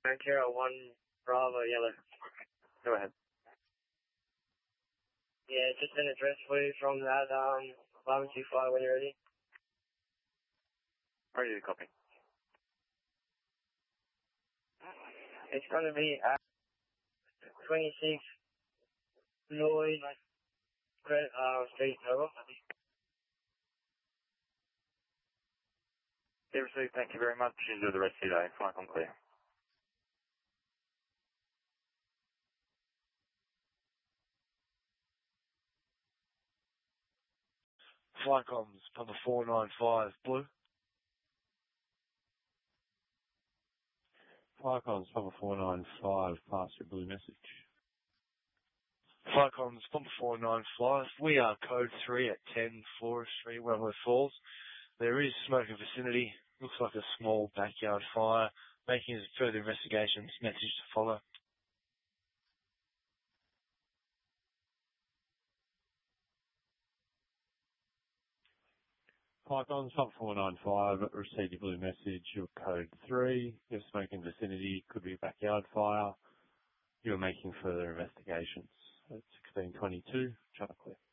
Kilo 1 Bravo Yellow. Go ahead. Yeah, just an address for you from that 1125 when you're ready. Ready to copy. It's going to be at 26 Lloyd Street, over. Yeah, received. Thank you very much. Enjoy the rest of your day. Flight on clear. Flycom's Papa 495 Blue. Flycom's Papa 495, pass your blue message. Flycom's Papa 495. We are code 3 at 10 Forest Street, Wentworth Falls. There is smoke in vicinity. Looks like a small backyard fire. Making further investigations. Message to follow. Flycom's Papa 495, received your blue message. Your code 3. There's smoke in vicinity. Could be a backyard fire. You're making further investigations. At 1622, Channel Clear.